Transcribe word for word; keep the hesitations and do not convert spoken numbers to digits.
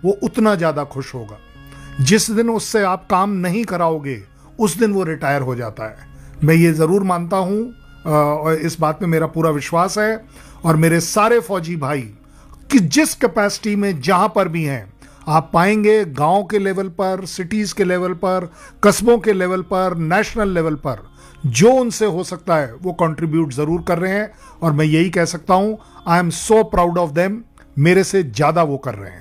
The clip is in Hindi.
वो उतना ज़्यादा खुश होगा। जिस दिन उससे आप काम नहीं कराओगे उस दिन वो रिटायर हो जाता है। मैं ये ज़रूर मानता हूँ और इस बात में मेरा पूरा विश्वास है। और मेरे सारे फौजी भाई कि जिस कैपेसिटी में जहाँ पर भी हैं, आप पाएंगे गांव के लेवल पर, सिटीज़ के लेवल पर, कस्बों के लेवल पर, नेशनल लेवल पर जो उनसे हो सकता है वो कंट्रीब्यूट ज़रूर कर रहे हैं। और मैं यही कह सकता हूँ, I am so proud of them. मेरे से ज़्यादा वो कर रहे हैं।